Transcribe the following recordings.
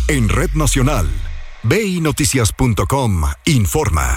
En Red Nacional, BINoticias.com informa.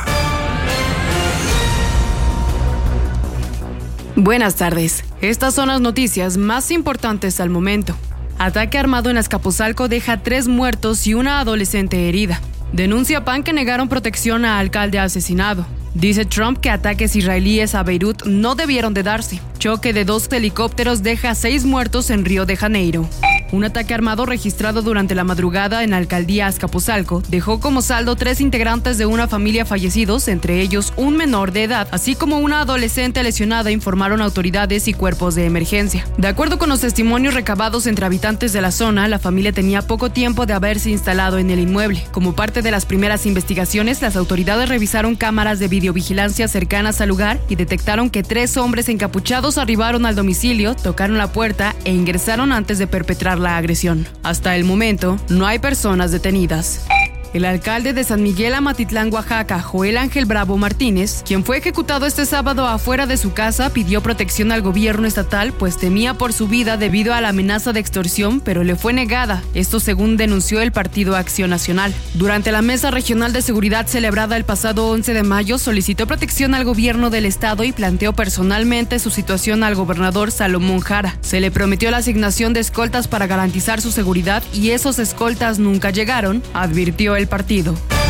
Buenas tardes. Estas son las noticias más importantes al momento. Ataque armado en Azcapotzalco deja 3 muertos y una adolescente herida. Denuncia PAN que negaron protección a alcalde asesinado. Dice Trump que ataques israelíes a Beirut no debieron de darse. Choque de 2 helicópteros deja 6 muertos en Río de Janeiro. Un ataque armado registrado durante la madrugada en la alcaldía Azcapotzalco dejó como saldo 3 integrantes de una familia fallecidos, entre ellos un menor de edad, así como una adolescente lesionada, informaron autoridades y cuerpos de emergencia. De acuerdo con los testimonios recabados entre habitantes de la zona, la familia tenía poco tiempo de haberse instalado en el inmueble. Como parte de las primeras investigaciones, las autoridades revisaron cámaras de videovigilancia cercanas al lugar y detectaron que 3 hombres encapuchados arribaron al domicilio, tocaron la puerta e ingresaron antes de perpetrar la agresión. Hasta el momento, no hay personas detenidas. El alcalde de San Miguel Amatitlán, Oaxaca, Joel Ángel Bravo Martínez, quien fue ejecutado este sábado afuera de su casa, pidió protección al gobierno estatal, pues temía por su vida debido a la amenaza de extorsión, pero le fue negada. Esto según denunció el Partido Acción Nacional. Durante la Mesa Regional de Seguridad celebrada el pasado 11 de mayo, solicitó protección al gobierno del estado y planteó personalmente su situación al gobernador Salomón Jara. Se le prometió la asignación de escoltas para garantizar su seguridad y esos escoltas nunca llegaron, advirtió el partido.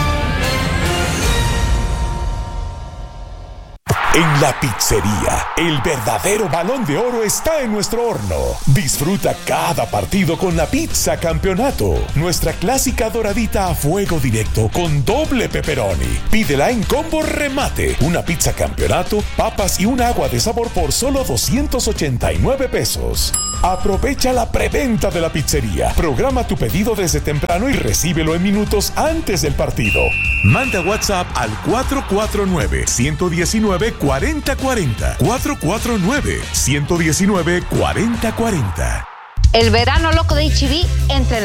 En la pizzería, el verdadero Balón de Oro está en nuestro horno. Disfruta cada partido con la pizza Campeonato, nuestra clásica doradita a fuego directo con doble pepperoni. Pídela en combo remate, una pizza Campeonato, papas y un agua de sabor por solo 289 pesos. Aprovecha la preventa de la pizzería. Programa tu pedido desde temprano y recíbelo en minutos antes del partido. Manda WhatsApp al 449-119-4040. 449-119-4040. El verano loco de HB entre